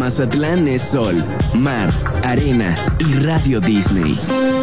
Mazatlán es sol, mar, arena y Radio Disney.